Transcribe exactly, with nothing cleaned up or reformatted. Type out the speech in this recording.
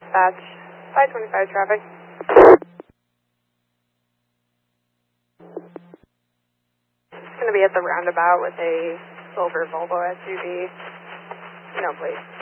dispatch, five twenty-five traffic. It's going to be at the roundabout with a silver Volvo S U V. No, please.